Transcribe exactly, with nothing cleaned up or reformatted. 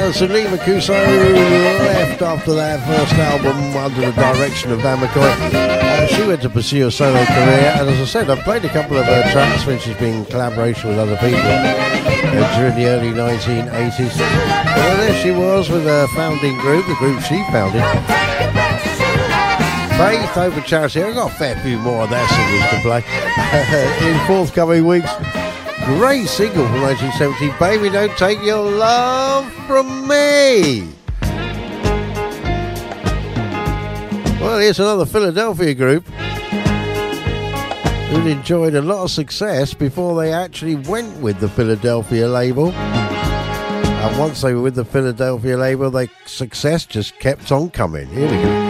Uh, so Lee Mancuso left after that first album under the direction of Dan McCoy. Uh, she went to pursue a solo career, and as I said, I've played a couple of her tracks when she's been in collaboration with other people uh, during the early nineteen eighties. Well, there she was with her founding group, the group she founded, Faith Over Charity. I've got a fair few more of their singles to play in forthcoming weeks. Great single from nineteen seventy, Baby Don't Take Your Love From Me. Well, here's another Philadelphia group who'd enjoyed a lot of success before they actually went with the Philadelphia label. And once they were with the Philadelphia label, their success just kept on coming. Here we go.